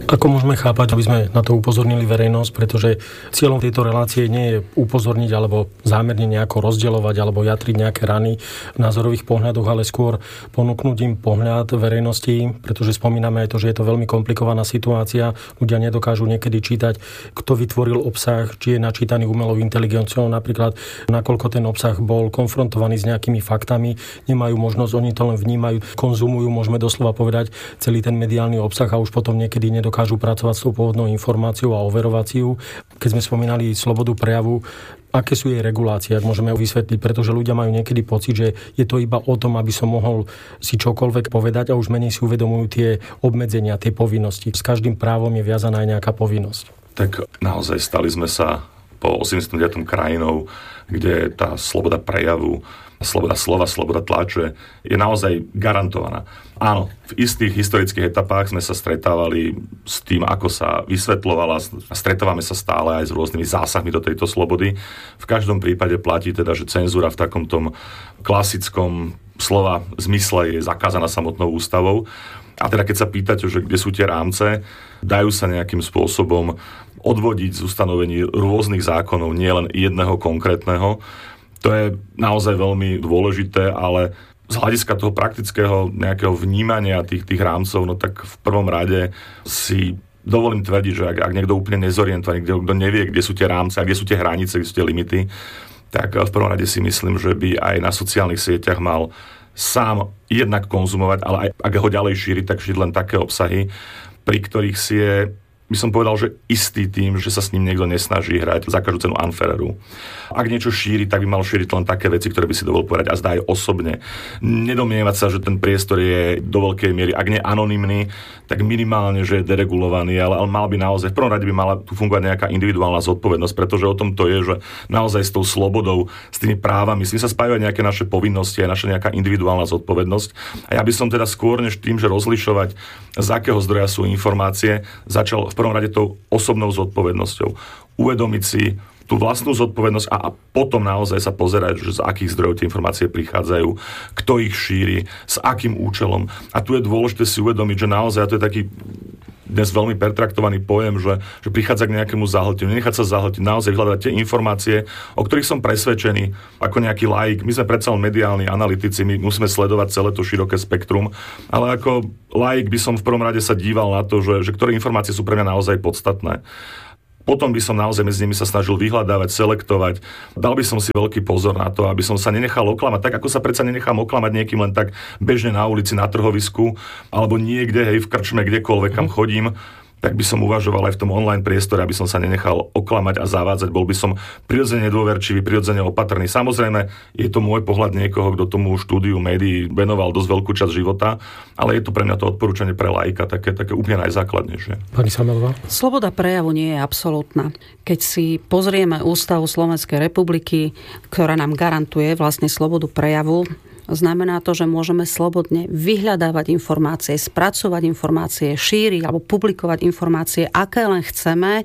Ako môžeme chápať, aby sme na to upozornili verejnosť, pretože cieľom tejto relácie nie je upozorniť alebo zámerne nejako rozdielovať alebo jatriť nejaké rany v názorových pohľadoch, ale skôr ponúknuť im pohľad verejnosti, pretože spomíname aj to, že je to veľmi komplikovaná situácia. Ľudia nedokážu niekedy čítať, kto vytvoril obsah, či je načítaný umelou inteligenciou, napríklad nakoľko ten obsah bol konfrontovaný s nejakými faktami, nemajú možnosť, oni to len vnímajú, konzumujú, môžeme doslova povedať, celý ten mediálny obsah a už potom niekedy nedokážu pracovať s tou pôvodnou informáciou a overovaciu. Keď sme spomínali slobodu prejavu, aké sú jej regulácie, ak môžeme vysvetliť, pretože ľudia majú niekedy pocit, že je to iba o tom, aby som mohol si čokoľvek povedať a už menej si uvedomujú tie obmedzenia, tie povinnosti. S každým právom je viazaná aj nejaká povinnosť. Tak naozaj stali sme sa po 89. krajinou, kde tá sloboda prejavu, sloboda slova, sloboda tlače je naozaj garantovaná. Áno, v istých historických etapách sme sa stretávali s tým, ako sa vysvetľovala a stretávame sa stále aj s rôznymi zásahmi do tejto slobody. V každom prípade platí teda, že cenzúra v takom tom klasickom slova zmysle je zakázaná samotnou ústavou. A teda keď sa pýtate, že kde sú tie rámce, dajú sa nejakým spôsobom odvodiť z ustanovení rôznych zákonov, nielen jedného konkrétneho. To je naozaj veľmi dôležité, ale z hľadiska toho praktického nejakého vnímania tých rámcov, no tak v prvom rade si dovolím tvrdiť, že ak niekto úplne nezorientovaný, kto nevie, kde sú tie rámce a kde sú tie hranice, kde sú tie limity, tak v prvom rade si myslím, že by aj na sociálnych sieťach mal sám jednak konzumovať, ale aj ak ho ďalej šíriť, tak šíriť len také obsahy, pri ktorých si je, by som povedal, že istý tým, že sa s ním niekto nesnaží hrať za každú cenu unfairu. Ak niečo šíri, tak by mal šíriť len také veci, ktoré by si dovolil povedať a zdá aj osobne. Nedomnievať sa, že ten priestor je do veľkej miery, ak nie anonymný, tak minimálne, že je deregulovaný, ale mal by naozaj, v prvom rade by mala tu fungovať nejaká individuálna zodpovednosť, pretože o tom to je, že naozaj s tou slobodou, s tými právami, s tým sa spájajú aj nejaké naše povinnosti, aj naša nejaká individuálna zodpovednosť. A ja by som teda skôr než tým, že rozlišovať, z akého zdroja sú informácie, začal v prvom rade tou osobnou zodpovednosťou. Uvedomiť si tú vlastnú zodpovednosť a potom naozaj sa pozerať, že z akých zdrojov tie informácie prichádzajú, kto ich šíri, s akým účelom. A tu je dôležité si uvedomiť, že naozaj, a to je taký dnes veľmi pertraktovaný pojem, že prichádza k nejakému zahlteniu, nenechať sa zahltiť, naozaj vyhľadať tie informácie, o ktorých som presvedčený ako nejaký laik. My sme predsa len mediálni analytici, my musíme sledovať celé to široké spektrum, ale ako laik by som v prvom rade sa díval na to, že ktoré informácie sú pre mňa naozaj podstatné. Potom by som naozaj medzi nimi sa snažil vyhľadávať, selektovať. Dal by som si veľký pozor na to, aby som sa nenechal oklamať. Tak ako sa predsa nenechám oklamať niekým len tak bežne na ulici, na trhovisku, alebo niekde, hej, v krčme, kdekoľvek, kam chodím, tak by som uvažoval aj v tom online priestore, aby som sa nenechal oklamať a zavádzať. Bol by som prirodzene dôverčivý, prirodzene opatrný. Samozrejme, je to môj pohľad niekoho, kto tomu štúdiu médií venoval dosť veľkú časť života, ale je to pre mňa to odporúčanie pre laika také úplne najzákladnejšie. Pani Samelová? Sloboda prejavu nie je absolútna. Keď si pozrieme Ústavu Slovenskej republiky, ktorá nám garantuje vlastne slobodu prejavu, znamená to, že môžeme slobodne vyhľadávať informácie, spracovať informácie, šíriť alebo publikovať informácie, aké len chceme,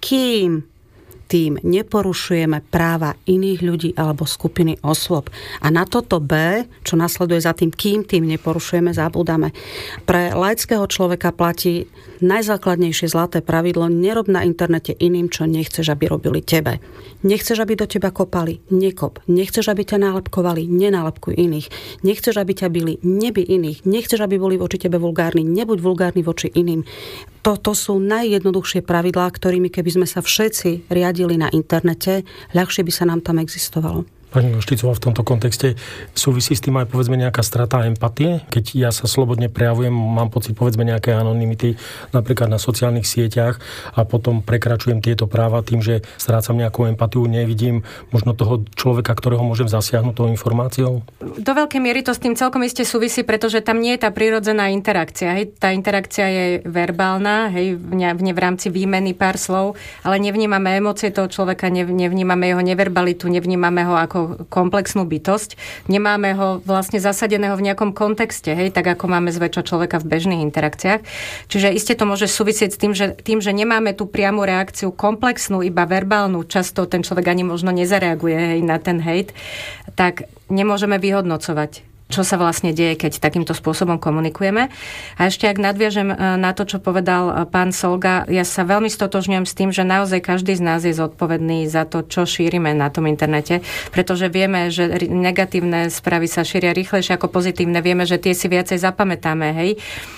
kým tým neporušujeme práva iných ľudí alebo skupiny osôb. A na toto B, čo nasleduje za tým, kým tým neporušujeme, zabúdame. Pre laického človeka platí najzákladnejšie zlaté pravidlo: nerob na internete iným, čo nechceš, aby robili tebe. Nechceš, aby do teba kopali? Nekop. Nechceš, aby ťa nálepkovali? Nenálepkuj iných. Nechceš, aby ťa bili? Neby iných. Nechceš, aby boli voči tebe vulgárni? Nebuď vulgárny voči iným. Toto sú najjednoduchšie pravidlá, ktorými keby sme sa všetci riadili na internete, ľahšie by sa nám tam existovalo. Pani Vošticová, v tomto kontexte súvisí s tým aj povedzme nejaká strata empatie? Keď ja sa slobodne prejavujem, mám pocit povedzme nejaké anonymity napríklad na sociálnych sieťach a potom prekračujem tieto práva tým, že strácam nejakú empatiu, nevidím možno toho človeka, ktorého môžem zasiahnuť tou informáciou? Do veľkej miery to s tým celkom iste súvisí, pretože tam nie je tá prirodzená interakcia. Hej. Tá interakcia je verbálna, hej, v rámci výmeny pár slov, ale nevnímame emócie toho človeka, nevnímame jeho neverbalitu, nevnímame ho ako komplexnú bytosť. Nemáme ho vlastne zasadeného v nejakom kontexte, hej, tak ako máme zväčša človeka v bežných interakciách. Čiže iste to môže súvisieť s tým, že nemáme tú priamu reakciu komplexnú, iba verbálnu, často ten človek ani možno nezareaguje, hej, na ten hejt, tak nemôžeme vyhodnocovať čo sa vlastne deje, keď takýmto spôsobom komunikujeme. A ešte ak nadviažem na to, čo povedal pán Solga, ja sa veľmi stotožňujem s tým, že naozaj každý z nás je zodpovedný za to, čo šírime na tom internete, pretože vieme, že negatívne správy sa šíria rýchlejšie ako pozitívne, vieme, že tie si viacej zapamätáme, hej.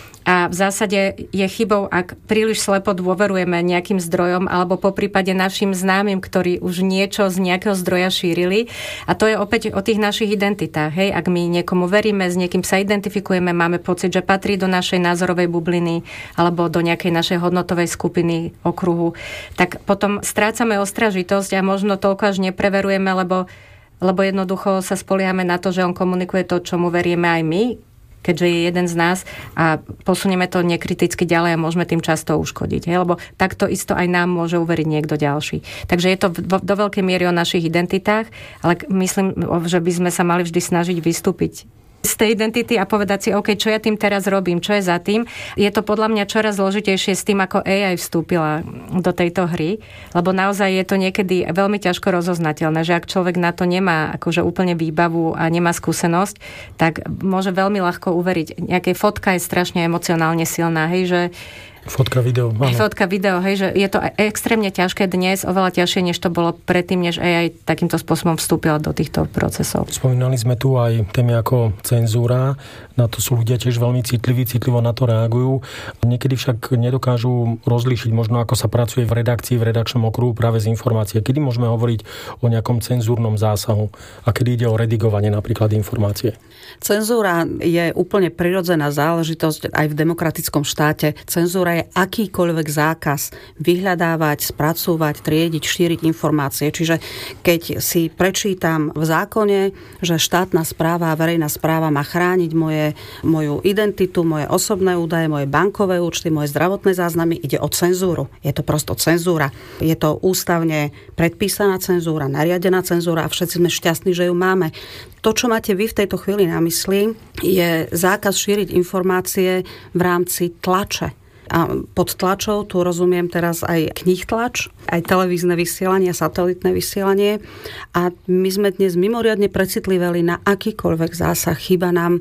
A v zásade je chybou, ak príliš slepo dôverujeme nejakým zdrojom alebo po prípade našim známym, ktorí už niečo z nejakého zdroja šírili. A to je opäť o tých našich identitách. Hej? Ak my niekomu veríme, s niekým sa identifikujeme, máme pocit, že patrí do našej názorovej bubliny alebo do nejakej našej hodnotovej skupiny, okruhu, tak potom strácame ostražitosť a možno toľko až nepreverujeme, lebo jednoducho sa spoliehame na to, že on komunikuje to, čomu veríme aj my, keďže je jeden z nás a posunieme to nekriticky ďalej a môžeme tým často uškodiť. Hej? Lebo takto isto aj nám môže uveriť niekto ďalší. Takže je to do veľkej miery o našich identitách, ale myslím, že by sme sa mali vždy snažiť vystúpiť z tej identity a povedať si, OK, čo ja tým teraz robím, čo je za tým. Je to podľa mňa čoraz zložitejšie s tým, ako AI vstúpila do tejto hry, lebo naozaj je to niekedy veľmi ťažko rozoznateľné, že ak človek na to nemá akože úplne výbavu a nemá skúsenosť, tak môže veľmi ľahko uveriť. Nejaká fotka je strašne emocionálne silná, hej, že Fotka, video. Áno. Fotka, video, hej, že je to extrémne ťažké dnes, oveľa ťažšie, než to bolo predtým, než AI takýmto spôsobom vstúpila do týchto procesov. Spomínali sme tu aj témy ako cenzúra. Na to sú ľudia tiež veľmi citlivo na to reagujú. Niekedy však nedokážu rozlíšiť možno, ako sa pracuje v redakcii, v redakčnom okruhu práve z informácie. Kedy môžeme hovoriť o nejakom cenzúrnom zásahu a kedy ide o redigovanie napríklad informácie? Cenzúra je úplne prirodzená záležitosť aj v demokratickom štáte. Cenzúra je akýkoľvek zákaz vyhľadávať, spracúvať, triediť, šíriť informácie. Čiže keď si prečítam v zákone, že štátna správa a verejná správa má chrániť moju identitu, moje osobné údaje, moje bankové účty, moje zdravotné záznamy, ide o cenzúru. Je to prosto cenzúra. Je to ústavne predpísaná cenzúra, nariadená cenzúra a všetci sme šťastní, že ju máme. To, čo máte vy v tejto chvíli na mysli, je zákaz šíriť informácie v rámci tlače. A pod tlačou tu rozumiem teraz aj knih tlač, aj televízne vysielanie, satelitné vysielanie. A my sme dnes mimoriadne precitliveli na akýkoľvek zásah. Chýba nám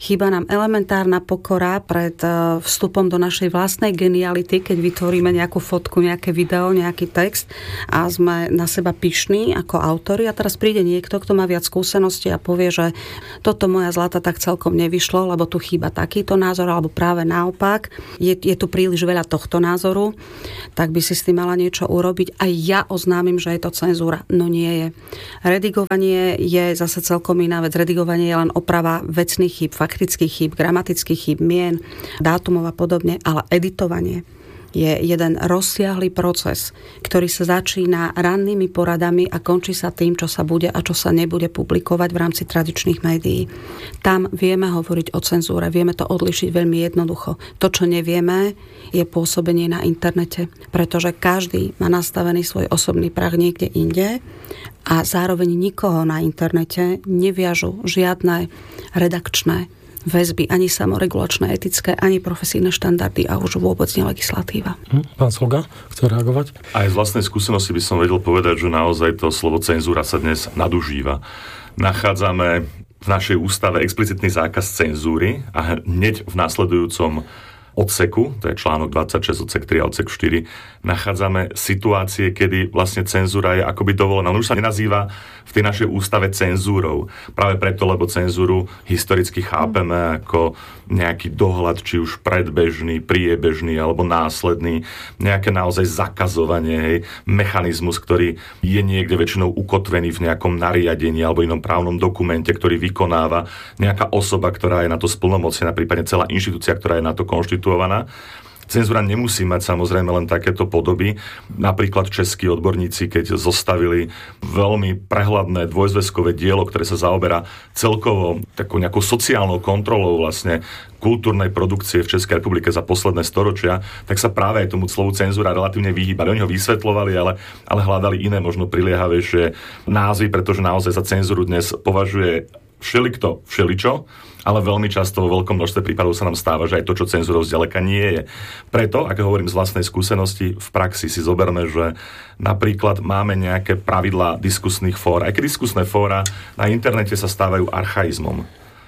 elementárna pokora pred vstupom do našej vlastnej geniality, keď vytvoríme nejakú fotku, nejaké video, nejaký text a sme na seba pyšní ako autori. A teraz príde niekto, kto má viac skúseností a povie, že toto moja zlata tak celkom nevyšlo, lebo tu chýba takýto názor, alebo práve naopak. Je tu príliš veľa tohto názoru, tak by si s tým mala niečo urobiť. Aj ja oznámim, že je to cenzúra. No nie je. Redigovanie je zase celkom iná vec. Redigovanie je len oprava vecných chýb, faktických chýb, gramatických chýb, mien, dátumov a podobne, ale editovanie je jeden rozsiahly proces, ktorý sa začína rannými poradami a končí sa tým, čo sa bude a čo sa nebude publikovať v rámci tradičných médií. Tam vieme hovoriť o cenzúre, vieme to odlišiť veľmi jednoducho. To, čo nevieme, je pôsobenie na internete, pretože každý má nastavený svoj osobný prah niekde inde a zároveň nikoho na internete neviažu žiadne redakčné väzby, ani samoregulačné, etické, ani profesijné štandardy a už vôbec nie legislatíva. Pán Solga, chce reagovať? Aj z vlastnej skúsenosti by som vedel povedať, že naozaj to slovo cenzúra sa dnes nadužíva. Nachádzame v našej ústave explicitný zákaz cenzúry a hneď v následujúcom odseku, to je článok 26, odsek 3 a odsek 4, nachádzame situácie, kedy vlastne cenzúra je akoby dovolená. On už sa nenazýva v tej našej ústave cenzúrou. Práve preto, lebo cenzúru historicky chápeme ako nejaký dohľad, či už predbežný, priebežný alebo následný, nejaké naozaj zakazovanie, mechanizmus, ktorý je niekde väčšinou ukotvený v nejakom nariadení alebo inom právnom dokumente, ktorý vykonáva nejaká osoba, ktorá je na to splnomocnená, prípadne celá inštitúcia, ktorá je na to konštituovaná. Cenzúra nemusí mať samozrejme len takéto podoby. Napríklad českí odborníci, keď zostavili veľmi prehľadné dvojzväzkové dielo, ktoré sa zaoberá celkovo takou nejakou sociálnou kontrolou vlastne kultúrnej produkcie v Českej republike za posledné storočia, tak sa práve aj tomu slovu cenzúra relatívne vyhýbali. Oni ho vysvetľovali, ale hľadali iné, možno priliehavejšie názvy, pretože naozaj za cenzúru dnes považuje všelikto všeličo, ale veľmi často vo veľkom množstve prípadov sa nám stáva, že aj to, čo cenzúrou zďaleka nie je. Preto, ako hovorím z vlastnej skúsenosti, v praxi si zoberme, že napríklad máme nejaké pravidlá diskusných fór. Aj keď diskusné fóra na internete sa stávajú archaizmom.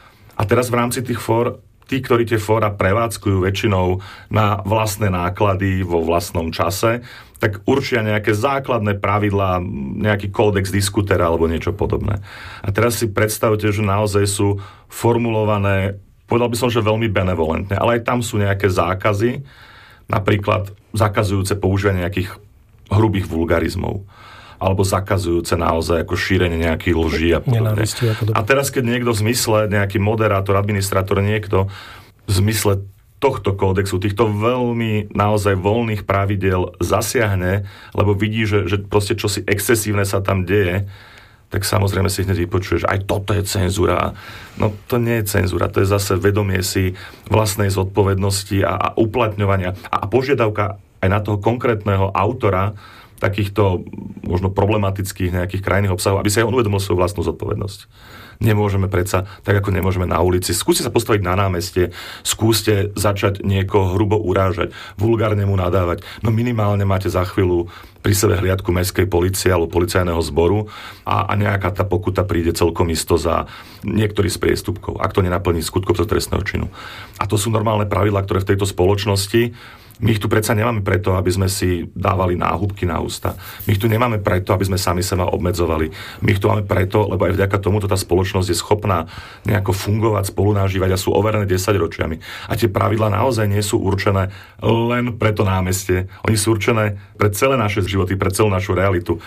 A teraz v rámci tých fór, tí, ktorí tie fóra prevádzkujú väčšinou na vlastné náklady vo vlastnom čase, tak určia nejaké základné pravidlá, nejaký kódex diskutera alebo niečo podobné. A teraz si predstavte, že naozaj sú formulované, povedal by som, že veľmi benevolentne, ale aj tam sú nejaké zákazy, napríklad zakazujúce používanie nejakých hrubých vulgarizmov alebo zakazujúce naozaj ako šírenie nejakých lží a podobne. A teraz, keď niekto v zmysle, nejaký moderátor, administrátor, niekto v zmysle tohto kódexu, týchto veľmi naozaj voľných pravidiel zasiahne, lebo vidí, že proste čosi excesívne sa tam deje, tak samozrejme si hneď vypočuje, že aj toto je cenzúra. No to nie je cenzúra, to je zase vedomie si vlastnej zodpovednosti a uplatňovania a požiadavka aj na toho konkrétneho autora takýchto možno problematických nejakých krajných obsahov, aby si aj on uvedomil svoju vlastnú zodpovednosť. Nemôžeme predsa, tak ako nemôžeme na ulici. Skúste sa postaviť na námestie, skúste začať niekoho hrubo urážať, vulgárne mu nadávať. No minimálne máte za chvíľu pri sebe hliadku mestskej polície alebo policajného zboru a nejaká tá pokuta príde celkom isto za niektorý z priestupkov, ak to nenaplní skutkov trestného činu. A to sú normálne pravidlá, ktoré v tejto spoločnosti. My ich tu predsa nemáme preto, aby sme si dávali náhubky na ústa. My ich tu nemáme preto, aby sme sami seba obmedzovali. My ich tu máme preto, lebo aj vďaka tomuto tá spoločnosť je schopná nejako fungovať, spolunažívať a sú overené 10 ročiami. A tie pravidlá naozaj nie sú určené len pre to námestie. Oni sú určené pre celé naše životy, pre celú našu realitu.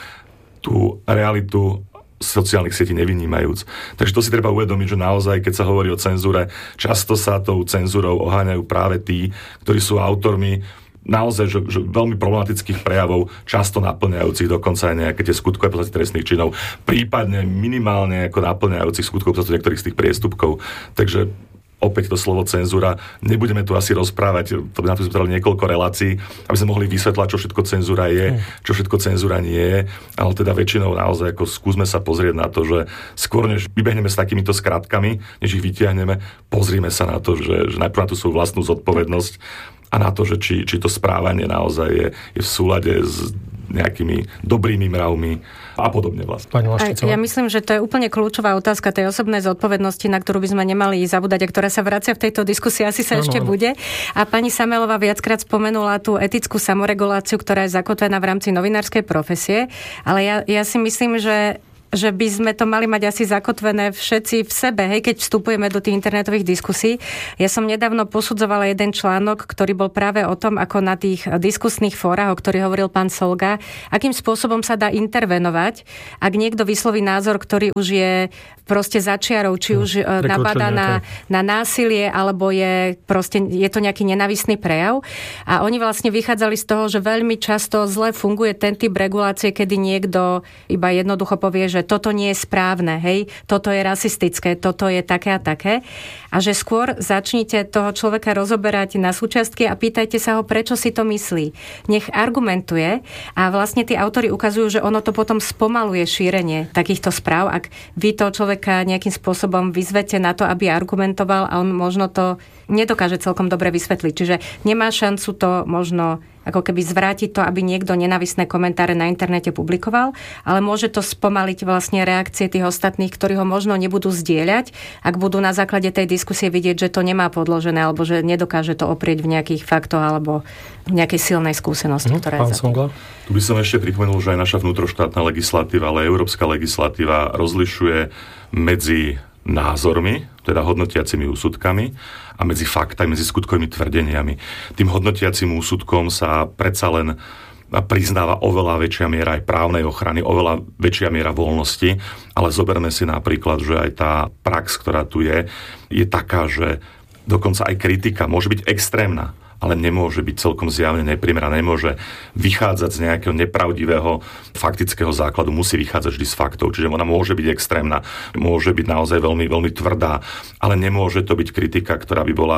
Tú realitu sociálnych sietí nevynímajúc. Takže to si treba uvedomiť, že naozaj, keď sa hovorí o cenzúre, často sa tou cenzúrou oháňajú práve tí, ktorí sú autormi naozaj že veľmi problematických prejavov, často naplňajúcich dokonca aj nejaké tie skutkové podstaty trestných činov, prípadne minimálne ako naplňajúcich skutkové podstaty niektorých z tých priestupkov. Takže opäť to slovo cenzúra. Nebudeme tu asi rozprávať, to by na to sme niekoľko relácií, aby sme mohli vysvetľať, čo všetko cenzúra je, čo všetko cenzúra nie je, ale teda väčšinou naozaj ako skúsme sa pozrieť na to, že skôr než vybehneme s takýmito skratkami, než ich vytiahneme, pozrime sa na to, že najprv na tú svoju vlastnú zodpovednosť a na to, že či to správanie naozaj je v súlade s nejakými dobrými mravmi a podobne vlastne. Ja myslím, že to je úplne kľúčová otázka tej osobnej zodpovednosti, na ktorú by sme nemali zabúdať a ktorá sa vracia v tejto diskusii, asi sa ešte bude. A pani Samelová viackrát spomenula tú etickú samoreguláciu, ktorá je zakotvená v rámci novinárskej profesie, ale ja si myslím, že by sme to mali mať asi zakotvené všetci v sebe, hej, keď vstupujeme do tých internetových diskusí. Ja som nedávno posudzovala jeden článok, ktorý bol práve o tom, ako na tých diskusných fórach, o ktorých hovoril pán Solga, akým spôsobom sa dá intervenovať, ak niekto vysloví názor, ktorý už je proste za čiarou, či už nabáda na násilie, alebo je to nejaký nenávistný prejav. A oni vlastne vychádzali z toho, že veľmi často zle funguje ten typ regulácie, kedy niekto iba jednoducho povie, že toto nie je správne, hej, toto je rasistické, toto je také a také. A že skôr začnite toho človeka rozoberať na súčiastky a pýtajte sa ho, prečo si to myslí. Nech argumentuje a vlastne tí autori ukazujú, že ono to potom spomaluje šírenie takýchto správ, ak vy toho človeka nejakým spôsobom vyzvete na to, aby argumentoval a on možno to nedokáže celkom dobre vysvetliť. Čiže nemá šancu to možno ako keby zvrátiť to, aby niekto nenávistné komentáre na internete publikoval, ale môže to spomaliť vlastne reakcie tých ostatných, ktorí ho možno nebudú zdieľať, ak budú na základe tej diskusie vidieť, že to nemá podložené, alebo že nedokáže to oprieť v nejakých faktoch alebo v nejakej silnej skúsenosti, ktorá je za tým. Tu by som ešte pripomenul, že aj naša vnútroštátna legislatíva, ale aj európska legislatíva rozlišuje medzi názormi, teda hodnotiacimi úsudkami a medzi faktami, medzi skutkovými tvrdeniami. Tým hodnotiacim úsudkom sa predsa len priznáva oveľa väčšia miera aj právnej ochrany, oveľa väčšia miera voľnosti, ale zoberme si napríklad, že aj tá prax, ktorá tu je taká, že dokonca aj kritika môže byť extrémna, ale nemôže byť celkom zjavne neprimeraná, nemôže vychádzať z nejakého nepravdivého faktického základu, musí vychádzať vždy z faktov, čiže ona môže byť extrémna, môže byť naozaj veľmi, veľmi tvrdá, ale nemôže to byť kritika, ktorá by bola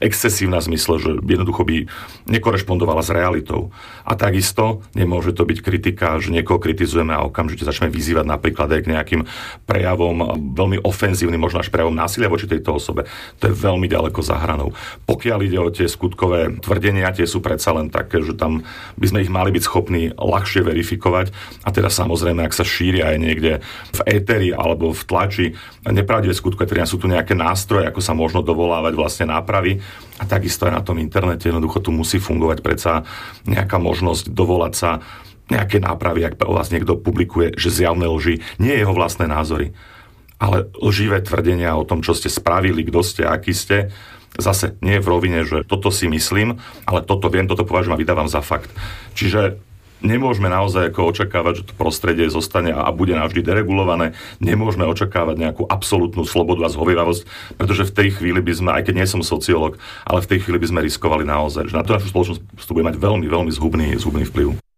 excesívna v zmysle, že jednoducho by nekorešpondovala s realitou. A takisto nemôže to byť kritika, že niekoho kritizujeme a okamžite začneme vyzývať napríklad aj k nejakým prejavom veľmi ofenzívnym, možno až prejavom násilia voči tejto osobe. To je veľmi ďaleko za hranou. Pokiaľ ide o tie skutkové tvrdenia, tie sú predsa len také, že tam by sme ich mali byť schopní ľahšie verifikovať. A teda samozrejme, ak sa šíria aj niekde v éteri alebo v tlači nepravdivé skutkové tvrdenia, sú tu nejaké nástroje, ako sa možno dovolávať vlastne nápravy. A takisto aj na tom internete jednoducho tu musí fungovať predsa nejaká možnosť dovolať sa nejaké nápravy, ak o vás niekto publikuje, že zjavné lži nie je jeho vlastné názory, ale lživé tvrdenia o tom, čo ste spravili, kto ste, aký ste. Zase nie je v rovine, že toto si myslím, ale toto viem, toto považujem a vydávam za fakt. Čiže nemôžeme naozaj ako očakávať, že to prostredie zostane a bude navždy deregulované. Nemôžeme očakávať nejakú absolútnu slobodu a zhovievavosť, pretože v tej chvíli by sme, aj keď nie som sociológ, ale v tej chvíli by sme riskovali naozaj, že na to našu spoločnosť bude mať veľmi, veľmi zhubný vplyv.